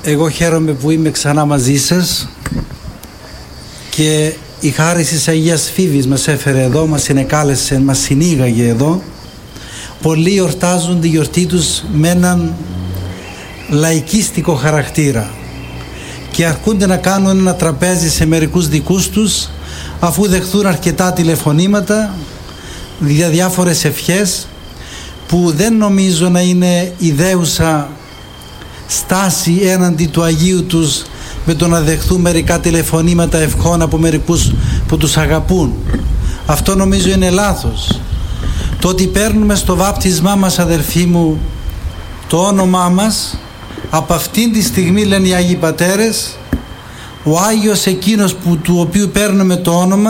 Εγώ χαίρομαι που είμαι ξανά μαζί σας και η χάρη της Αγίας Φίβης μας έφερε εδώ, μας συνεκάλεσε, μας συνήγαγε εδώ. Πολλοί εορτάζουν τη γιορτή τους με έναν λαϊκίστικο χαρακτήρα και αρκούνται να κάνουν ένα τραπέζι σε μερικούς δικούς τους αφού δεχθούν αρκετά τηλεφωνήματα για διάφορες ευχές που δεν νομίζω να είναι ιδέουσα στάση έναντι του Αγίου τους με το να δεχθούν μερικά τηλεφωνήματα ευχών από μερικούς που τους αγαπούν. Αυτό νομίζω είναι λάθος. Το ότι παίρνουμε στο βάπτισμά μας, αδερφοί μου, το όνομά μας, από αυτήν τη στιγμή, λένε οι Άγιοι Πατέρες, ο Άγιος εκείνος του οποίου παίρνουμε το όνομα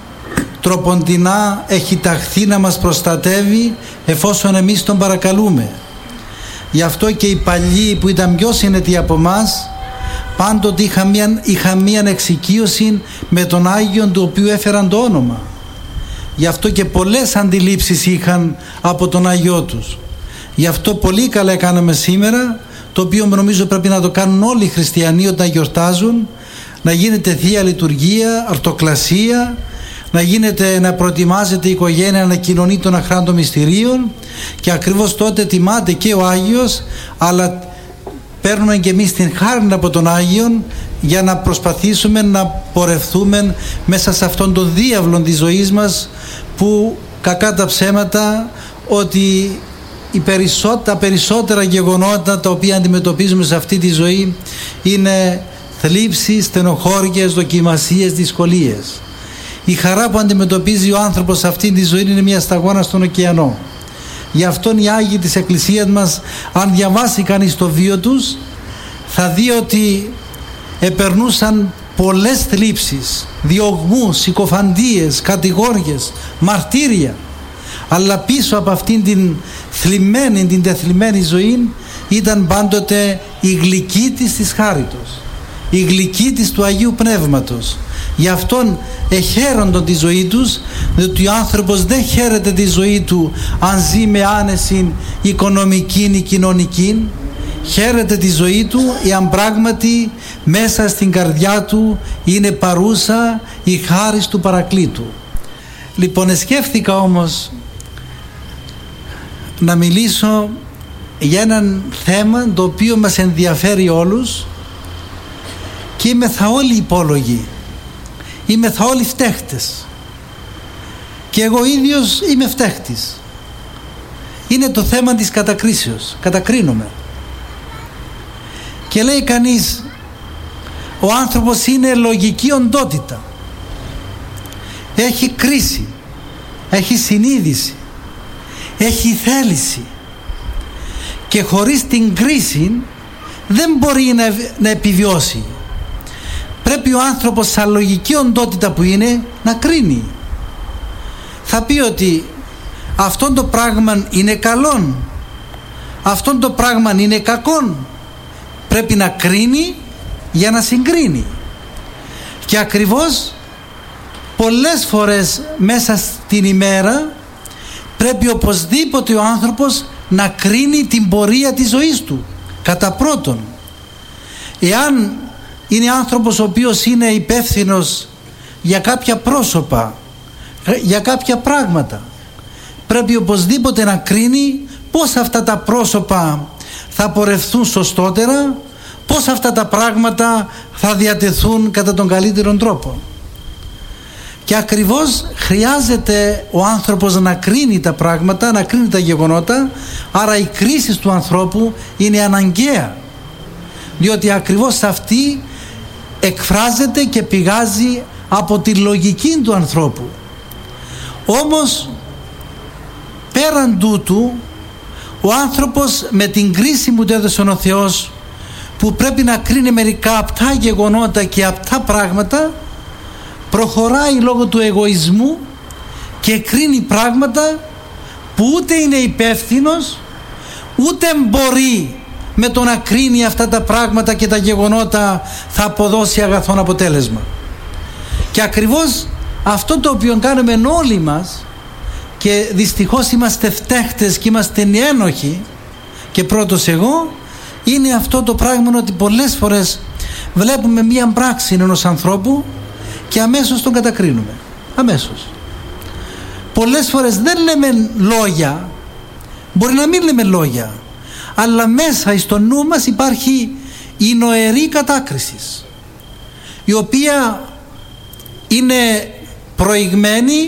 τροποντινά έχει ταχθεί να μας προστατεύει εφόσον εμείς τον παρακαλούμε. Γι' αυτό και οι παλιοί που ήταν πιο συνετοί από μας πάντοτε είχαν μία εξοικείωση με τον Άγιον του οποίου έφεραν το όνομα. Γι' αυτό και πολλές αντιλήψεις είχαν από τον Άγιό τους. Γι' αυτό πολύ καλά έκαναμε σήμερα, το οποίο νομίζω πρέπει να το κάνουν όλοι οι χριστιανοί όταν γιορτάζουν, να γίνεται Θεία Λειτουργία, αρτοκλασία, να προετοιμάζεται η οικογένεια να κοινωνεί των αχράντων μυστηρίων και ακριβώς τότε τιμάται και ο Άγιος, αλλά παίρνουμε και εμείς την χάρη από τον Άγιον για να προσπαθήσουμε να πορευθούμε μέσα σε αυτόν τον διάβλο της ζωής μας που κακά τα ψέματα ότι τα περισσότερα γεγονότα τα οποία αντιμετωπίζουμε σε αυτή τη ζωή είναι θλίψεις, στενοχώριες, δοκιμασίες, δυσκολίες. Η χαρά που αντιμετωπίζει ο άνθρωπος σε αυτή τη ζωή είναι μια σταγόνα στον ωκεανό. Γι' αυτόν οι Άγιοι της Εκκλησίας μας, αν διαβάσει κανείς το βίο τους, θα δει ότι επερνούσαν πολλές θλίψεις, διωγμούς, συκοφαντίες, κατηγόριες, μαρτύρια. Αλλά πίσω από αυτήν την θλιμμένη, την τεθλιμμένη ζωή ήταν πάντοτε η γλυκύτης της χάριτος, η γλυκύτης του Αγίου Πνεύματος. Γι' αυτόν εχαίροντον τη ζωή τους, διότι ο άνθρωπος δεν χαίρεται τη ζωή του αν ζει με άνεση οικονομική ή κοινωνική. Χαίρεται τη ζωή του εάν πράγματι μέσα στην καρδιά του είναι παρούσα η χάρις του Παρακλήτου. Λοιπόν, σκέφτηκα όμως να μιλήσω για έναν θέμα το οποίο μας ενδιαφέρει όλους και είμεθα όλοι υπόλογοι, είμεθα όλοι φταίχτες και εγώ ίδιος είμαι φταίχτης. Είναι το θέμα της κατακρίσεως, κατακρίνομαι. Και λέει κανείς, ο άνθρωπος είναι λογική οντότητα, έχει κρίση, έχει συνείδηση, έχει θέληση και χωρίς την κρίση δεν μπορεί να επιβιώσει. Πρέπει ο άνθρωπος σαν λογική οντότητα που είναι να κρίνει. Θα πει ότι αυτό το πράγμα είναι καλόν, αυτό το πράγμα είναι κακόν. Πρέπει να κρίνει για να συγκρίνει. Και ακριβώς πολλές φορές μέσα στην ημέρα πρέπει οπωσδήποτε ο άνθρωπος να κρίνει την πορεία της ζωής του. Κατά πρώτον, εάν είναι άνθρωπος ο οποίος είναι υπεύθυνος για κάποια πρόσωπα, για κάποια πράγματα, πρέπει οπωσδήποτε να κρίνει πώς αυτά τα πρόσωπα θα πορευθούν σωστότερα, πώς αυτά τα πράγματα θα διατεθούν κατά τον καλύτερον τρόπο. Και ακριβώς χρειάζεται ο άνθρωπος να κρίνει τα πράγματα, να κρίνει τα γεγονότα, άρα η κρίση του ανθρώπου είναι αναγκαία, διότι ακριβώς αυτή εκφράζεται και πηγάζει από τη λογική του ανθρώπου. Όμως πέραν τούτου ο άνθρωπος με την κρίση που του έδωσε ο Θεός, που πρέπει να κρίνει μερικά απτά γεγονότα και απτά πράγματα, προχωράει λόγω του εγωισμού και κρίνει πράγματα που ούτε είναι υπεύθυνος, ούτε μπορεί με το να κρίνει αυτά τα πράγματα και τα γεγονότα θα αποδώσει αγαθόν αποτέλεσμα. Και ακριβώς αυτό το οποίο κάνουμε όλοι μας, και δυστυχώς είμαστε φταίχτες και είμαστε ένοχοι, και πρώτος εγώ, είναι αυτό το πράγμα ότι πολλές φορές βλέπουμε μία πράξη ενός ανθρώπου και αμέσως τον κατακρίνουμε. Αμέσως. Πολλές φορές δεν λέμε λόγια, μπορεί να μην λέμε λόγια, αλλά μέσα στο νου μας υπάρχει η νοερή κατάκριση, η οποία είναι προηγμένη,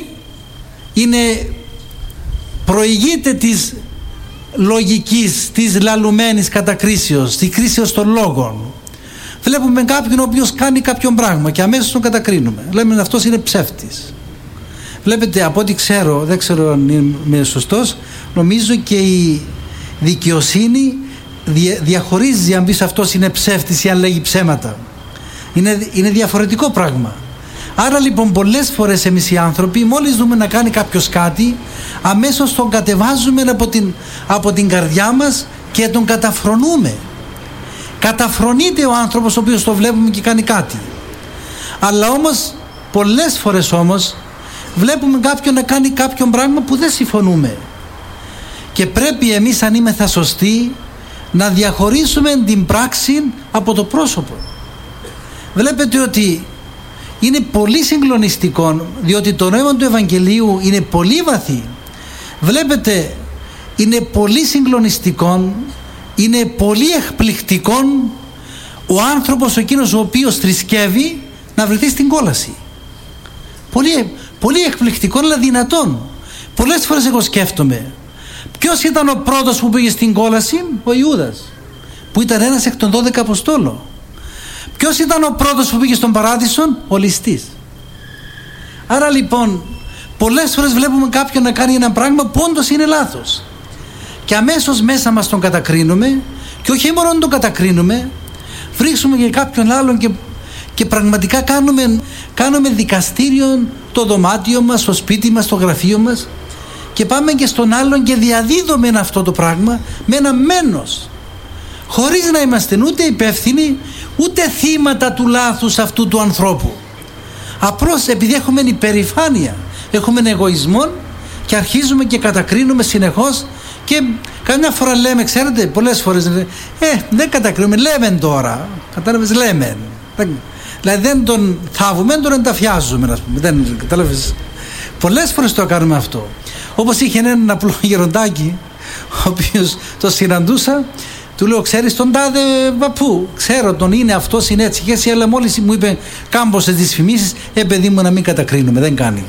προηγείται της λογικής, της λαλουμένης κατακρίσεως, της κρίσεως των λόγων. Βλέπουμε κάποιον ο οποίος κάνει κάποιον πράγμα και αμέσως τον κατακρίνουμε. Λέμε αυτός είναι ψεύτης. Βλέπετε, από ό,τι ξέρω, δεν ξέρω αν είμαι σωστός, νομίζω και η δικαιοσύνη διαχωρίζει αν πεις αυτός είναι ψεύτης ή αν λέγει ψέματα. Είναι διαφορετικό πράγμα. Άρα λοιπόν πολλές φορές εμείς οι άνθρωποι, μόλις δούμε να κάνει κάποιος κάτι, αμέσως τον κατεβάζουμε από την καρδιά μας και τον καταφρονούμε. Καταφρονείται ο άνθρωπος ο οποίος το βλέπουμε και κάνει κάτι. Αλλά όμως πολλές φορές όμως βλέπουμε κάποιον να κάνει κάποιον πράγμα που δεν συμφωνούμε, και πρέπει εμείς, αν είμεθα σωστοί, να διαχωρίσουμε την πράξη από το πρόσωπο. Βλέπετε ότι είναι πολύ συγκλονιστικό, διότι το νόημα του Ευαγγελίου είναι πολύ βαθύ. Βλέπετε, είναι πολύ συγκλονιστικό, είναι πολύ εκπληκτικό ο άνθρωπος εκείνος ο οποίος θρησκεύει να βρεθεί στην κόλαση. Πολύ εκπληκτικό, αλλά δυνατόν. Πολλές φορές εγώ σκέφτομαι, ποιος ήταν ο πρώτος που πήγε στην κόλαση? Ο Ιούδας, που ήταν ένας εκ των 12 Αποστόλων. Ποιος ήταν ο πρώτος που πήγε στον παράδεισο? Ο ληστής. Άρα λοιπόν πολλές φορές βλέπουμε κάποιον να κάνει ένα πράγμα που όντως είναι λάθος, και αμέσως μέσα μας τον κατακρίνουμε, και όχι μόνο τον κατακρίνουμε, βρίσκουμε και κάποιον άλλον και πραγματικά κάνουμε δικαστήριο το δωμάτιο μας, το σπίτι μας, το γραφείο μας, και πάμε και στον άλλον και διαδίδουμε αυτό το πράγμα με ένα μένος, χωρίς να είμαστε ούτε υπεύθυνοι ούτε θύματα του λάθους αυτού του ανθρώπου. Απλώς επειδή έχουμε υπερηφάνεια, έχουμε εγωισμό και αρχίζουμε και κατακρίνουμε συνεχώς, και καμιά φορά λέμε, ξέρετε, πολλές φορές δεν κατακρίνουμε, λέμε τώρα, κατάλαβες, λέμε, δηλαδή δεν τον θάβουμε, δεν τον ενταφιάζουμε, ας πούμε, δεν κατάλαβες. Πολλές φορές το κάνουμε αυτό. Όπως είχε έναν απλό γεροντάκι, ο οποίος το συναντούσα, του λέω, ξέρεις τον τάδε παππού? Ξέρω τον, είναι αυτός, είναι έτσι και έτσι, αλλά μόλις μου είπε κάμποσες δυσφημίσεις, παιδί μου, να μην κατακρίνουμε, δεν κάνει.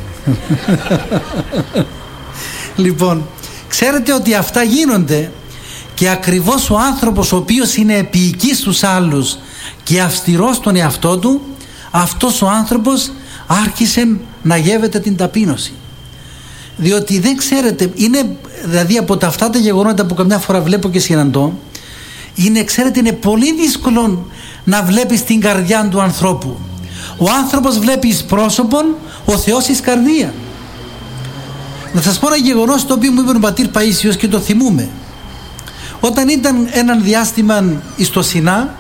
Λοιπόν, ξέρετε ότι αυτά γίνονται, και ακριβώς ο άνθρωπος ο οποίος είναι επίοικης στους άλλους και αυστηρός στον εαυτό του, αυτός ο άνθρωπος άρχισε να γεύεται την ταπείνωση. Διότι δεν ξέρετε, είναι δηλαδή από αυτά τα γεγονότα που καμιά φορά βλέπω και συναντώ, ξέρετε, είναι πολύ δύσκολο να βλέπεις την καρδιά του ανθρώπου. Ο άνθρωπος βλέπει εις πρόσωπον, ο Θεός εις καρδία. Να σας πω ένα γεγονός το οποίο μου είπε ο πατήρ Παΐσιος και το θυμούμε. Όταν ήταν έναν διάστημα στο Σινά,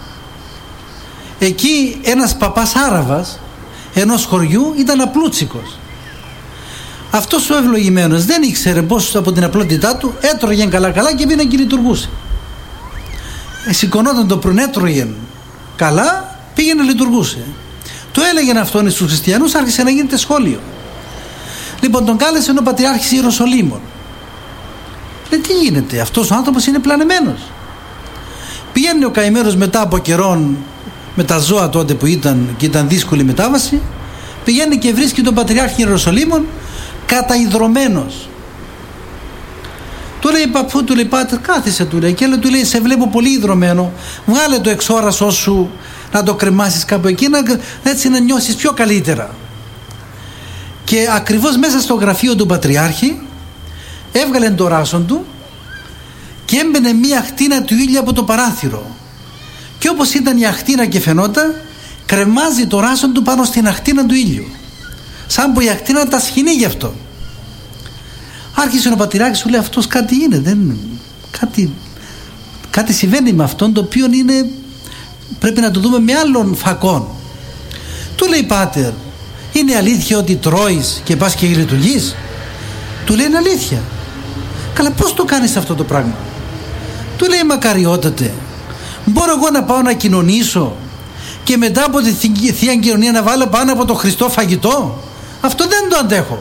εκεί ένας παπάς Άραβας ενός χωριού ήταν απλούτσικος. Αυτός ο ευλογημένος δεν ήξερε πως από την απλότητά του έτρωγε καλά και πήγαινε και λειτουργούσε. Σηκωνόταν το πρωί, έτρωγε καλά, πήγαινε λειτουργούσε. Το έλεγε αυτόν στους χριστιανούς, άρχισε να γίνεται σχόλιο. Λοιπόν, τον κάλεσε ο Πατριάρχης Ιεροσολύμων. Λέει, τι γίνεται, αυτός ο άνθρωπος είναι πλανεμένος. Πηγαίνει ο καημένος μετά από καιρόν, με τα ζώα τότε που ήταν, και ήταν δύσκολη μετάβαση, πηγαίνει και βρίσκει τον Πατριάρχη Ιεροσολύμων καταϊδρωμένος. Του λέει, παππού, του λέει, πάτερ, κάθισε, του λέει, και του λέει, σε βλέπω πολύ ιδρωμένο, βγάλε το εξόρασό σου να το κρεμάσεις κάπου εκεί, έτσι να νιώσεις πιο καλύτερα. Και ακριβώς μέσα στο γραφείο του Πατριάρχη έβγαλε το ράσον του και έμπαινε μία αχτίνα του ήλιου από το παράθυρο, και όπως ήταν η αχτίνα και φαινόταν, κρεμάζει το ράσον του πάνω στην αχτίνα του ήλιου, σαν που η αχτίνα τα σχοινεί γι' αυτό. Άρχισε ο Πατριάρχης, σου λέει, αυτός κάτι είναι, κάτι συμβαίνει με αυτόν, το οποίο πρέπει να το δούμε με άλλον φακόν. Του λέει, πάτερ, είναι αλήθεια ότι τρώεις και πας και λειτουργείς? Του λέει, είναι αλήθεια. Καλά, πώς το κάνεις αυτό το πράγμα? Του λέει, μακαριότατε, Μπορώ εγώ να πάω να κοινωνήσω και μετά από τη Θεία Κοινωνία να βάλω πάνω από το Χριστό φαγητό? Αυτό δεν το αντέχω.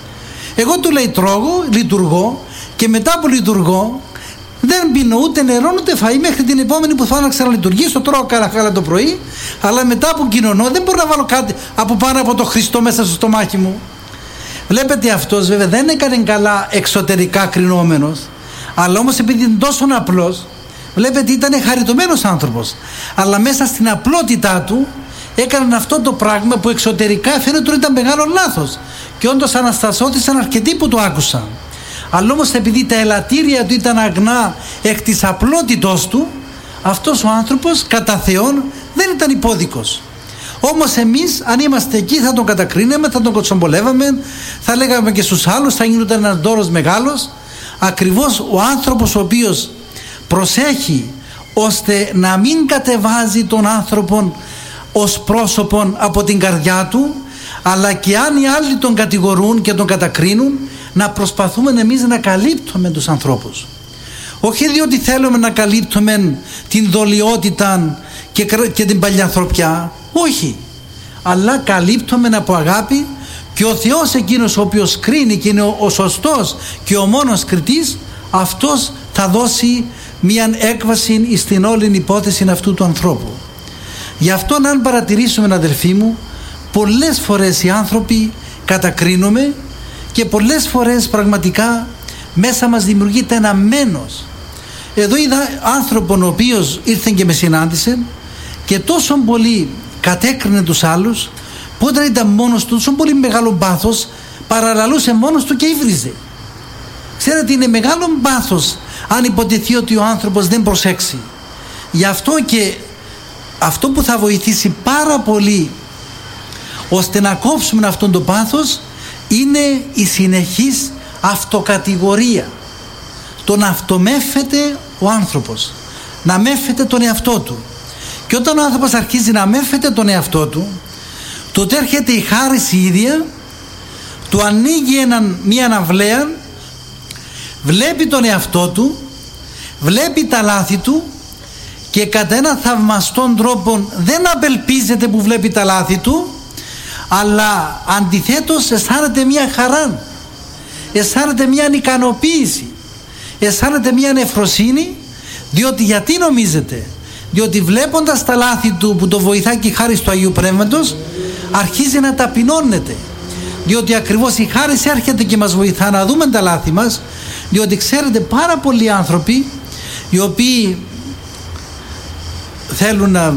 Εγώ του λέει τρώγω, λειτουργώ, και μετά που λειτουργώ δεν πίνω ούτε νερό ούτε φαΐ μέχρι την επόμενη που θα να ξαναλειτουργήσω. Τρώω καλά το πρωί, αλλά μετά που κοινωνώ δεν μπορώ να βάλω κάτι από πάνω από το Χριστό μέσα στο στομάχι μου. Βλέπετε, αυτός βέβαια δεν έκανε καλά εξωτερικά κρινόμενος, αλλά όμως επειδή είναι τόσο απλός, βλέπετε ήταν χαριτωμένος άνθρωπος, αλλά μέσα στην απλότητά του έκαναν αυτό το πράγμα που εξωτερικά φαίνεται ότι ήταν μεγάλο λάθος, και όντως αναστασώθησαν αρκετοί που το άκουσαν. Αλλά όμως επειδή τα ελαττήρια του ήταν αγνά εκ της απλότητός του, αυτός ο άνθρωπος κατά Θεόν δεν ήταν υπόδικος. Όμως εμείς αν είμαστε εκεί θα τον κατακρίναμε, θα τον κοτσομπολεύαμε, θα λέγαμε και στους άλλους, θα γινόταν ένας ντόρος μεγάλος. Ακριβώς ο άνθρωπος ο οποίος προσέχει ώστε να μην κατεβάζει τον άνθρωπον ως πρόσωπον από την καρδιά του, αλλά και αν οι άλλοι τον κατηγορούν και τον κατακρίνουν, να προσπαθούμε εμείς να καλύπτουμε τους ανθρώπους. Όχι διότι θέλουμε να καλύπτουμε την δολιότητα και την παλιανθρωπιά, όχι, αλλά καλύπτουμε από αγάπη, και ο Θεός εκείνος ο οποίος κρίνει και είναι ο σωστός και ο μόνος κριτής, αυτός θα δώσει μια έκβαση στην όλη υπόθεση αυτού του ανθρώπου. Γι' αυτό αν παρατηρήσουμε, αδελφοί μου, πολλές φορές οι άνθρωποι κατακρίνουμε και πολλές φορές πραγματικά μέσα μας δημιουργείται ένα μένος. Εδώ είδα άνθρωπον ο οποίος ήρθε και με συνάντησε και τόσο πολύ κατέκρινε τους άλλους, που όταν ήταν μόνος του, τόσο πολύ μεγάλο πάθος, παραλαλούσε μόνος του και ύβριζε. Ξέρετε, είναι μεγάλο πάθος αν υποτεθεί ότι ο άνθρωπος δεν προσέξει. Γι' αυτό και αυτό που θα βοηθήσει πάρα πολύ ώστε να κόψουμε αυτόν το πάθος είναι η συνεχής αυτοκατηγορία. Το να αυτομέφεται ο άνθρωπος, να μέφεται τον εαυτό του. Και όταν ο άνθρωπος αρχίζει να μέφεται τον εαυτό του, τότε έρχεται η χάρις η ίδια, του ανοίγει μία αναβλαία, βλέπει τον εαυτό του, βλέπει τα λάθη του και κατά έναν θαυμαστόν τρόπο δεν απελπίζεται που βλέπει τα λάθη του, αλλά αντιθέτως αισθάνεται μία χαρά, αισθάνεται μία ικανοποίηση, αισθάνεται μία νεφροσύνη. Διότι γιατί νομίζετε? Διότι βλέποντας τα λάθη του που το βοηθάει και η χάρις του Αγίου Πνεύματος, αρχίζει να ταπεινώνεται. Διότι ακριβώς η χάρις έρχεται και μας βοηθά να δούμε τα λάθη μας. Διότι ξέρετε, πάρα πολλοί άνθρωποι οι οποίοι θέλουν να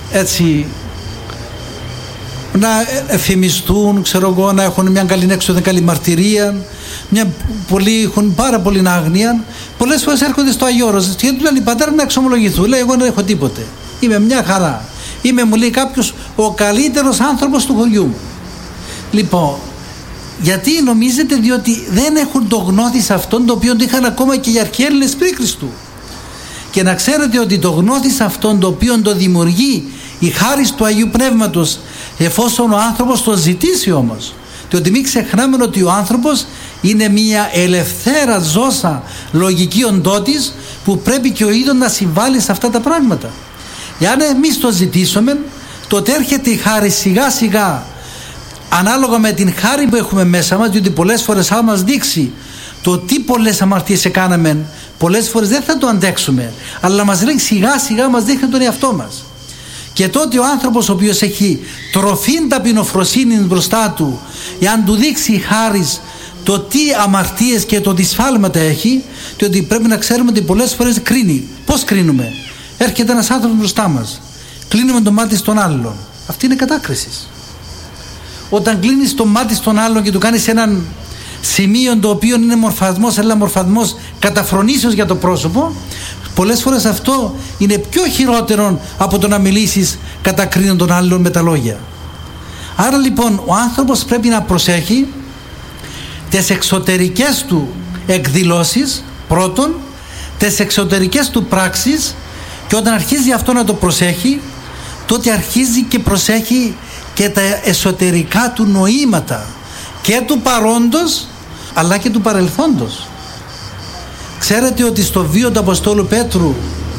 να εφημιστούν, ξέρω εγώ, να έχουν μια καλή έξοδο, καλή μαρτυρία, πολλοί έχουν πάρα πολύ άγνοια, πολλές φορές έρχονται στο Αγιώρος και του λένε πατέρα να εξομολογηθούν. Λέει εγώ δεν έχω τίποτε, είμαι μια χαρά, είμαι, μου λέει κάποιος, ο καλύτερος άνθρωπος του χωριού μου. Λοιπόν, γιατί νομίζετε? Διότι δεν έχουν το γνώθις αυτόν το οποίο το είχαν ακόμα και οι αρχαίοι Έλληνες πριν Χριστού. Και να ξέρετε ότι το γνώθις αυτόν το οποίο το δημιουργεί η χάρις του Αγίου Πνεύματος, εφόσον ο άνθρωπος το ζητήσει όμως. Διότι μην ξεχνάμε ότι ο άνθρωπος είναι μια ελευθέρα ζώσα λογική οντότης που πρέπει και ο ίδιος να συμβάλλει σε αυτά τα πράγματα. Εάν εμείς το ζητήσουμε, τότε έρχεται η χάρη σιγά σιγά ανάλογα με την χάρη που έχουμε μέσα μας, διότι πολλές φορές θα μας δείξει το τι πολλές αμαρτίες έκαναμε, πολλές φορές δεν θα το αντέξουμε, αλλά μας λέει σιγά σιγά, μας δείχνει τον εαυτό μας. Και τότε ο άνθρωπος ο οποίος έχει τροφήν ταπεινοφροσύνη μπροστά του, εάν του δείξει η χάρις το τι αμαρτίες και το τι σφάλματα έχει, διότι πρέπει να ξέρουμε ότι πολλές φορές κρίνει. Πώς κρίνουμε? Έρχεται ένας άνθρωπος μπροστά μας, κλείνουμε το μάτι στον άλλον. Αυτή είναι κατάκριση. Όταν κλείνεις το μάτι στον άλλον και του κάνεις έναν σημείο το οποίο είναι μορφασμός, αλλά μορφασμός καταφρονήσεως για το πρόσωπο, πολλές φορές αυτό είναι πιο χειρότερο από το να μιλήσεις κατακρίνον τον άλλον με τα λόγια. Άρα λοιπόν ο άνθρωπος πρέπει να προσέχει τις εξωτερικές του εκδηλώσεις πρώτον, τις εξωτερικές του πράξεις, και όταν αρχίζει αυτό να το προσέχει, τότε αρχίζει και προσέχει και τα εσωτερικά του νοήματα και του παρόντος αλλά και του παρελθόντος. Ξέρετε ότι στο βίο του Αποστόλου Πέτρου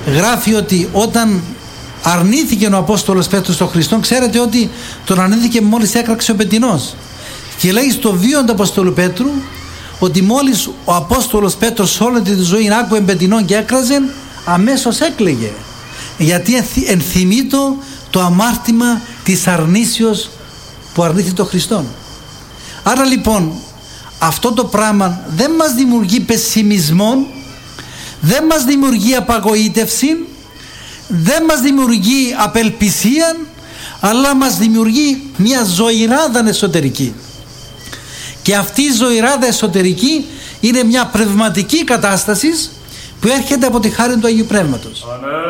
γράφει ότι όταν αρνήθηκε ο Απόστολος Πέτρος στον Χριστό, ξέρετε ότι τον αρνήθηκε μόλις έκραξε ο πετεινός. Και λέει στο βίο του Αποστόλου Πέτρου ότι μόλις ο Απόστολος Πέτρος όλη τη ζωή άκουε πετεινόν και έκραζε, αμέσως έκλαιγε, γιατί ενθυμεί το αμάρτημα της αρνήσεως που αρνήθηκε τον Χριστόν. Άρα λοιπόν αυτό το πράγμα δεν μας δημιουργεί πεσημισμό, δεν μας δημιουργεί απαγοήτευση, δεν μας δημιουργεί απελπισία, αλλά μας δημιουργεί μια ζωηράδα εσωτερική. Και αυτή η ζωηράδα εσωτερική είναι μια πνευματική κατάσταση που έρχεται από τη χάρη του Αγίου Πνεύματος.